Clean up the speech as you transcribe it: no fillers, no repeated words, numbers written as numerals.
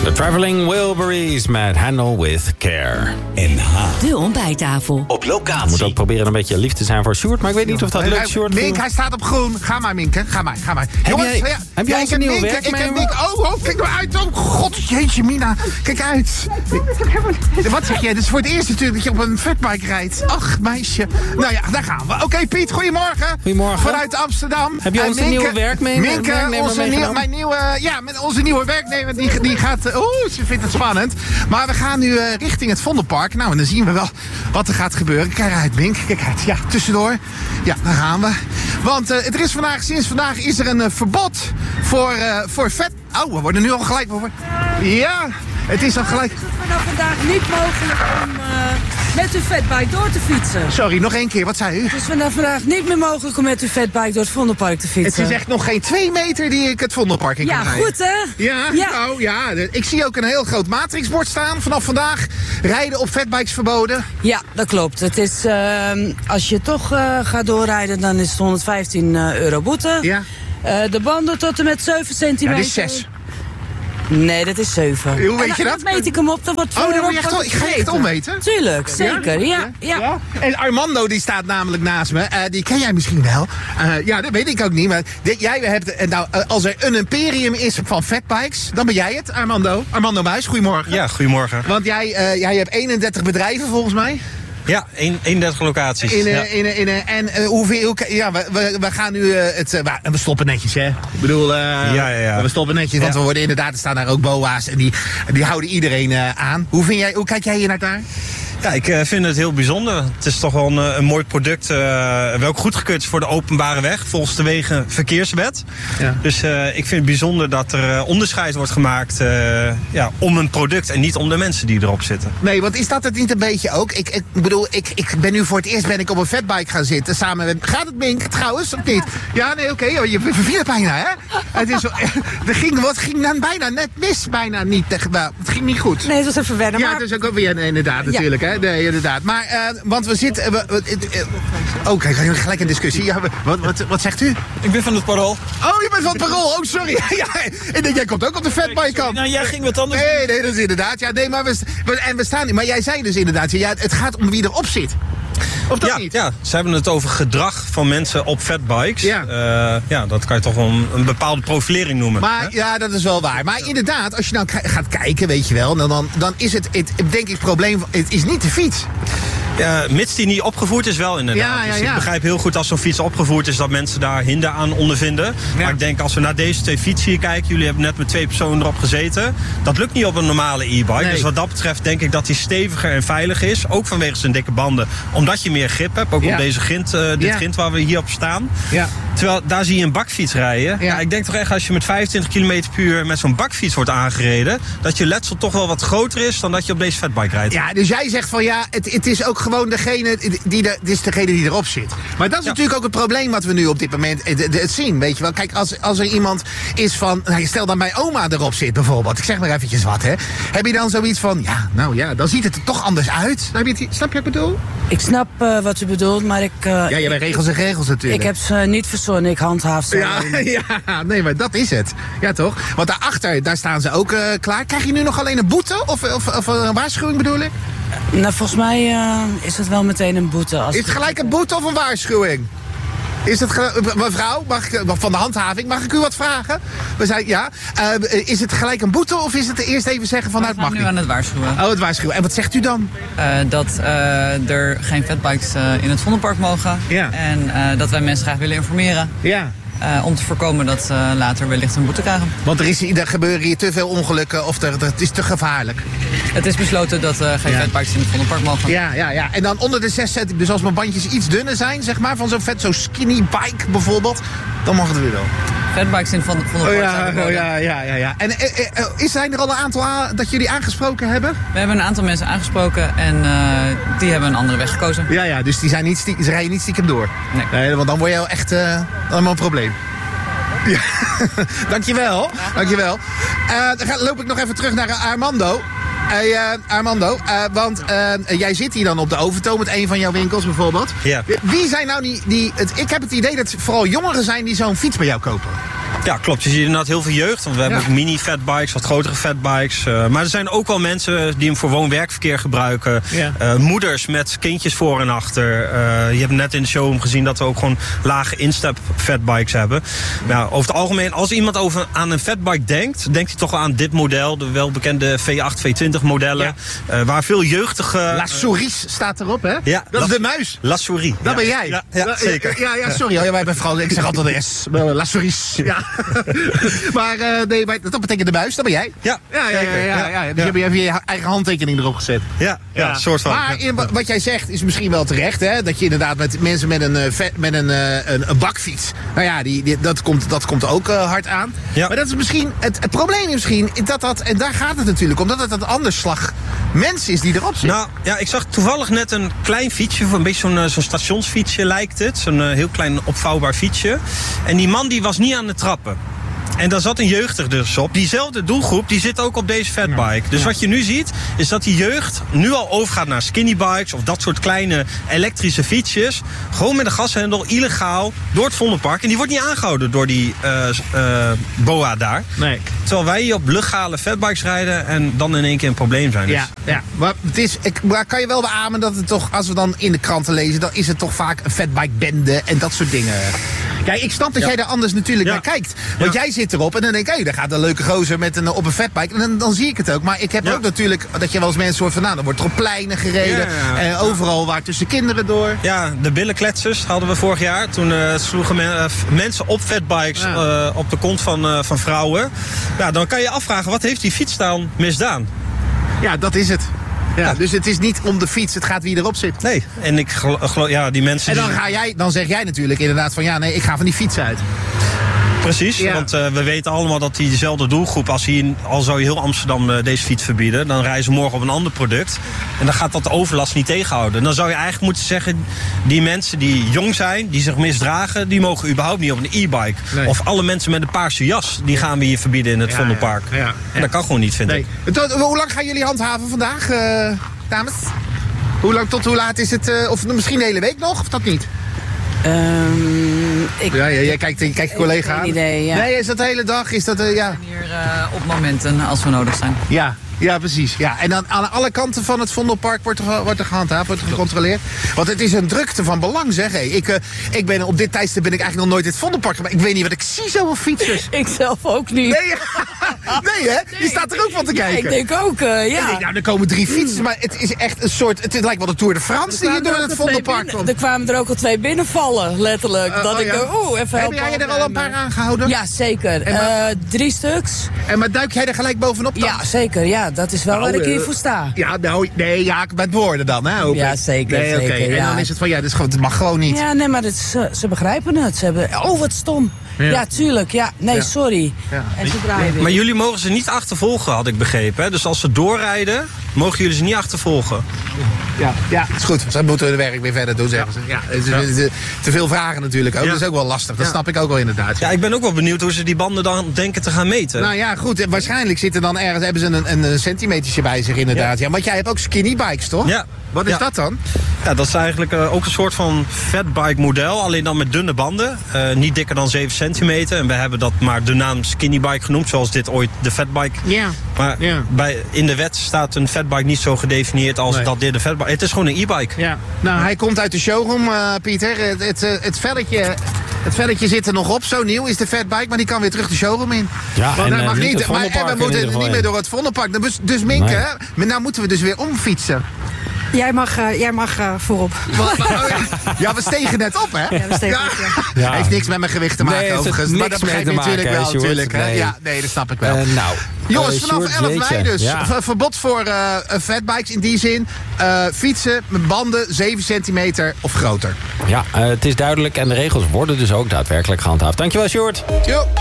De Traveling Wilburys met Handle with Care. De ontbijttafel. Op locatie. Ik moet ook proberen een beetje lief te zijn voor Sjoerd, maar ik weet niet of dat lukt, Sjoerd. Mink, hij staat op groen. Ga maar, Minke. Ga maar. Heb jij onze nieuwe werknemer? Kijk nou uit. Oh, god, jeetje, Mina. Kijk uit. Wat zeg jij? Dit is voor het eerst natuurlijk dat je op een fatbike rijdt. Ach, meisje. Nou ja, daar gaan we. Oké, Piet, goedemorgen. Goedemorgen. Vanuit Amsterdam. Heb je onze nieuwe werknemer? Minke, onze nieuwe werknemer, die gaat... ze vindt het spannend. Maar we gaan nu richting het Vondelpark. Nou, en dan zien we wel wat er gaat gebeuren. Kijk uit, Mink. Kijk uit. Ja, tussendoor. Ja, daar gaan we. Want er is sinds vandaag is er een verbod voor vet... Oh, we worden nu al gelijk... Ja, het is al gelijk... Het is vanaf vandaag niet mogelijk om met uw fatbike door te fietsen. Sorry, nog één keer. Wat zei u? Het is vandaag niet meer mogelijk om met uw fatbike door het Vondelpark te fietsen. Het is echt nog geen 2 meter die ik het Vondelpark in kan rijden. Ja, goed hè? Ja. Oh ja. Ik zie ook een heel groot matrixbord staan. Vanaf vandaag rijden op fatbikes verboden. Ja, dat klopt. Het is, als je toch gaat doorrijden, dan is het €115 boete. Ja. De banden tot en met 7 centimeter. Ja, dit is 6. Nee, dat is 7. Hoe weet je dat? Dan meet ik hem op. Dan wordt dan moet je echt ik ga je echt omweten? Tuurlijk, zeker. Ja. En Armando die staat namelijk naast me. Die ken jij misschien wel. Dat weet ik ook niet. Maar jij hebt, als er een imperium is van fatbikes, dan ben jij het, Armando. Armando Muis, goedemorgen. Ja, goedemorgen. Want jij hebt 31 bedrijven volgens mij. Ja, 31 locaties. We gaan nu we stoppen netjes, hè? Ik bedoel, we stoppen netjes, want we worden inderdaad, er staan daar ook boa's en die houden iedereen aan. Hoe kijk jij hier naar daar? Ja, ik vind het heel bijzonder. Het is toch wel een mooi product. Wel goedgekeurd is voor de openbare weg, volgens de Wegenverkeerswet. Ja. Dus ik vind het bijzonder dat er onderscheid wordt gemaakt om een product en niet om de mensen die erop zitten. Nee, want is dat het niet een beetje ook? Ik bedoel, ik ben nu voor het eerst op een fatbike gaan zitten samen met... Gaat het, Mink, trouwens, of niet? Ja, nee, oké. Je verviel bijna, hè? Het is ging dan bijna net mis, bijna niet. Het ging niet goed. Nee, het was even wennen. Ja, het is ook weer inderdaad, natuurlijk, hè? Nee, inderdaad. Maar, want we zitten... kijk, gelijk een discussie. Ja, wat zegt u? Ik ben van het Parool. Oh, je bent van het Parool. Oh, sorry. Ja, en jij komt ook op de fatbike kant. Nou, jij ging wat anders. Nee, dat is inderdaad. Ja, nee, maar we staan... Maar jij zei dus inderdaad, het gaat om wie erop zit. Of dat niet? Ja, ze hebben het over gedrag van mensen op fatbikes. Ja. Dat kan je toch wel een bepaalde profilering noemen. Maar hè? Ja, dat is wel waar. Maar inderdaad, als je nou gaat kijken, weet je wel, dan is het denk ik het probleem, het is niet de fiets. Ja, mits die niet opgevoerd is wel inderdaad. Dus ik begrijp heel goed als zo'n fiets opgevoerd is dat mensen daar hinder aan ondervinden. Ja. Maar ik denk als we naar deze 2 fietsen hier kijken, jullie hebben net met 2 personen erop gezeten. Dat lukt niet op een normale e-bike. Nee. Dus wat dat betreft denk ik dat die steviger en veiliger is. Ook vanwege zijn dikke banden. Omdat je meer grip hebt. Ook op deze grind, grind waar we hier op staan. Ja. Terwijl daar zie je een bakfiets rijden. Ja. Ja, ik denk toch echt als je met 25 km/h met zo'n bakfiets wordt aangereden, dat je letsel toch wel wat groter is dan dat je op deze fatbike rijdt. Ja, dus jij zegt van het is ook gewoon degene die erop zit. Maar dat is natuurlijk ook het probleem wat we nu op dit moment het zien. Weet je wel, kijk, als er iemand is van, stel dat mijn oma erop zit bijvoorbeeld. Ik zeg maar eventjes wat, hè. Heb je dan zoiets van, dan ziet het er toch anders uit. Snap je wat ik bedoel? Ik snap wat u bedoelt, maar ik... jij bent regels en regels natuurlijk. Ik heb ze niet verzonnen, ik handhaaf ze. Ja, nee, maar dat is het. Ja, toch? Want daarachter, daar staan ze ook klaar. Krijg je nu nog alleen een boete of een waarschuwing bedoel ik? Nou, volgens mij is het wel meteen een boete. Is het gelijk een boete of een waarschuwing? Is het mevrouw, van de handhaving, mag ik u wat vragen? We zeiden is het gelijk een boete of is het eerst even zeggen van het mag niet? We gaan nu aan het waarschuwen. Oh, het waarschuwen. En wat zegt u dan? Dat er geen fatbikes in het Vondelpark mogen. Ja. En dat wij mensen graag willen informeren. Ja. Om te voorkomen dat ze later wellicht een boete krijgen. Want er gebeuren hier te veel ongelukken of het is te gevaarlijk. Het is besloten dat geen fatbikes in het Vondelpark mogen. Ja. En dan onder de 6 centimeter, dus als mijn bandjes iets dunner zijn, zeg maar, van zo'n skinny bike bijvoorbeeld, dan mag het weer wel. Fatbikes in het Vondelpark. Ja. En zijn er al een aantal dat jullie aangesproken hebben? We hebben een aantal mensen aangesproken en die hebben een andere weg gekozen. Ja, dus ze rijden niet stiekem door. Nee. Want dan word je wel echt helemaal een probleem. Ja. Dankjewel. Dan loop ik nog even terug naar Armando. Armando, want jij zit hier dan op de Overtoom met een van jouw winkels bijvoorbeeld. Ja. Wie zijn nou ik heb het idee dat vooral jongeren zijn die zo'n fiets bij jou kopen. Ja, klopt. Je ziet inderdaad heel veel jeugd. Want we hebben ook mini-fatbikes, wat grotere fatbikes. Maar er zijn ook wel mensen die hem voor woon-werkverkeer gebruiken. Ja. Moeders met kindjes voor en achter. Je hebt net in de showroom gezien dat we ook gewoon lage instep fatbikes hebben. Nou, over het algemeen, als iemand aan een fatbike denkt hij toch wel aan dit model. De welbekende V8, V20 modellen. Ja. Waar veel jeugdige... La Souris staat erop, hè? Ja, dat is de muis. La Souris. Dat ben jij. Ja, zeker. Ja, sorry. Wij hebben vooral, ik zeg altijd de S. La Souris. Ja. Maar dat betekent de muis, dat ben jij. Ja. Dus je hebt je eigen handtekening erop gezet. Ja, een soort van. Maar wat jij zegt is misschien wel terecht, hè? Dat je inderdaad met mensen met een bakfiets. Nou ja, dat komt ook hard aan. Ja. Maar dat is misschien het probleem is misschien dat en daar gaat het natuurlijk om, dat het een ander slag mens is die erop zit. Nou ja, ik zag toevallig net een klein fietsje, een beetje zo'n stationsfietsje lijkt het. Zo'n heel klein opvouwbaar fietsje. En die man die was niet aan het trappen. En daar zat een jeugdige dus op. Diezelfde doelgroep, die zit ook op deze fatbike. Dus wat je nu ziet, is dat die jeugd nu al overgaat naar skinny-bikes of dat soort kleine elektrische fietsjes. Gewoon met een gashendel, illegaal, door het Vondelpark. En die wordt niet aangehouden door die BOA daar. Nee. Terwijl wij hier op legale fatbikes rijden en dan in één keer een probleem zijn. Dus. Ja. Maar kan je wel beamen dat het toch, als we dan in de kranten lezen, dan is het toch vaak een fatbike-bende en dat soort dingen. Kijk, ik snap dat jij daar anders natuurlijk naar kijkt. Want jij zit erop en dan denk ik, daar gaat een leuke gozer op een fatbike. En dan zie ik het ook. Maar ik heb ook natuurlijk dat je wel eens mensen hoort van, dan wordt er op pleinen gereden. En overal waar tussen kinderen door. Ja, de billenkletsers hadden we vorig jaar. Toen sloegen mensen op fatbikes op de kont van vrouwen. Ja, dan kan je afvragen, wat heeft die fiets dan misdaan? Ja, dat is het. Ja, dus het is niet om de fiets, het gaat wie erop zit. Nee, en ik geloof, die mensen... En dan zeg jij natuurlijk inderdaad van, ik ga van die fiets uit. Precies, want we weten allemaal dat diezelfde doelgroep, al zou je heel Amsterdam deze fiets verbieden, dan rijden ze morgen op een ander product. En dan gaat dat de overlast niet tegenhouden. Dan zou je eigenlijk moeten zeggen, die mensen die jong zijn, die zich misdragen, die mogen überhaupt niet op een e-bike. Nee. Of alle mensen met een paarse jas, die gaan we hier verbieden in het Vondelpark. Ja. En dat kan gewoon niet, vind ik. Hoe lang gaan jullie handhaven vandaag, dames? Tot hoe laat is het? Of misschien de hele week nog, of dat niet? Jij kijkt je collega aan. Geen idee, ja. Nee, is dat de hele dag? Is dat, We zijn hier op momenten, als we nodig zijn. Ja, precies. Ja. En dan aan alle kanten van het Vondelpark wordt er gehandhaafd, wordt er gecontroleerd. Want het is een drukte van belang, zeg. Ik ben op dit tijdstip eigenlijk nog nooit in het Vondelpark geweest. Ik weet niet wat ik zie, zoveel fietsers. Ik zelf ook niet. Nee, hè? Je staat er ook van te kijken. Ik denk ook, ja. Ik denk, er komen 3 fietsers, maar het is echt een soort... Het lijkt wel de Tour de France die hier door het Vondelpark komt. Er kwamen er ook al 2 binnenvallen, letterlijk. Even heb jij er al een paar aangehouden? Ja, zeker. 3 stuks. Maar duik jij er gelijk bovenop dan? Ja, zeker. Ja, dat is wel waar ik hier voor sta. Met woorden dan, hè? Ja, zeker. Nee, zeker. Okay. En dan is het van, het mag gewoon niet. Ja, nee, maar ze begrijpen het. Wat stom. Ja, tuurlijk. Ja, nee, sorry. Ja. En ze draaien weer. Maar jullie mogen ze niet achtervolgen, had ik begrepen. Hè? Dus als ze doorrijden, mogen jullie ze niet achtervolgen. Ja, is goed. Ze moeten hun werk weer verder doen, zeggen ze. Ja, te veel vragen natuurlijk ook. Dat is ook wel lastig. Dat snap ik ook wel inderdaad. Ja, ik ben ook wel benieuwd hoe ze die banden dan denken te gaan meten. Nou ja, goed. Waarschijnlijk hebben ze een centimetertje bij zich inderdaad. Ja, want jij hebt ook skinny bikes, toch? Ja. Wat is dat dan? Ja, dat is eigenlijk ook een soort van fatbike model. Alleen dan met dunne banden. Niet dikker dan 7 centimeter. En we hebben dat maar de naam skinny bike genoemd. Zoals dit ooit de fatbike. Ja. Maar in de wet staat een fatbike niet zo gedefinieerd als dat dit de fatbike. Het is gewoon een e-bike. Ja. Nou, hij komt uit de showroom, Pieter. Het velletje zit er nog op. Zo nieuw is de fatbike. Maar die kan weer terug de showroom in. Ja, want hij mag niet. En we moeten niet meer door het Vondelpark. Dus Minke, nou moeten we dus weer omfietsen. Jij mag voorop. Ja, we stegen net op, hè? Ja, we stegen op, ja. Heeft niks met mijn gewicht te maken, overigens. Maar dat begrijp je natuurlijk wel, natuurlijk. Nee. Ja, nee, dat snap ik wel. Jongens, vanaf 11 mei dus. Verbod voor fatbikes in die zin. Fietsen met banden 7 centimeter of groter. Ja, het is duidelijk en de regels worden dus ook daadwerkelijk gehandhaafd. Dankjewel, Sjoerd.